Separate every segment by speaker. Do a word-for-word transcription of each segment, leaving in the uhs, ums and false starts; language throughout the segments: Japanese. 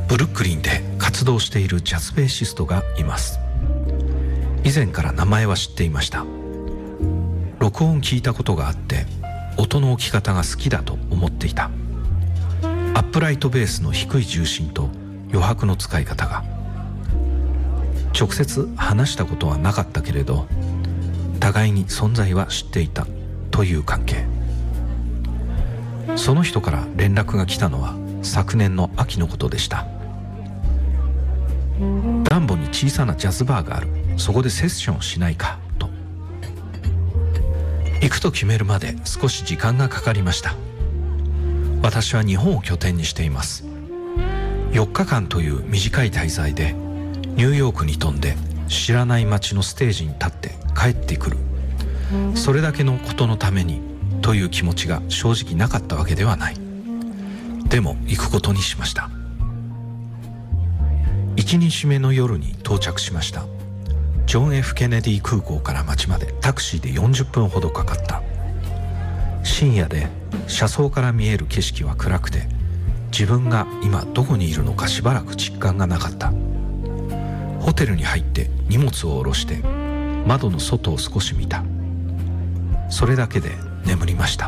Speaker 1: ブルックリンで活動しているジャズベーシストがいます。以前から名前は知っていました。録音聞いたことがあって音の置き方が好きだと思っていた。アップライトベースの低い重心と余白の使い方が。直接話したことはなかったけれど互いに存在は知っていたという関係。その人から連絡が来たのは昨年の秋のことでした。ダンボに小さなジャズバーがある、そこでセッションしないかと。行くと決めるまで少し時間がかかりました。私は日本を拠点にしています。よっかかんという短い滞在でニューヨークに飛んで知らない街のステージに立って帰ってくる、それだけのことのためにという気持ちが正直なかったわけではない。でも行くことにしました。いちにちめの夜に到着しました。ジョン F ケネディ空港から街までタクシーでよんじゅっぷんほどかかった。深夜で車窓から見える景色は暗くて自分が今どこにいるのかしばらく実感がなかった。ホテルに入って荷物を下ろして窓の外を少し見た。それだけで眠りました。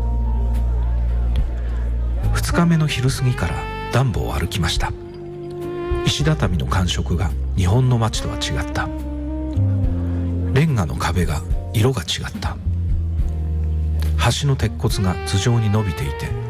Speaker 1: ふつかめの昼過ぎからダンボを歩きました。石畳の感触が日本の街とは違った。レンガの壁が色が違った。橋の鉄骨が頭上に伸びていて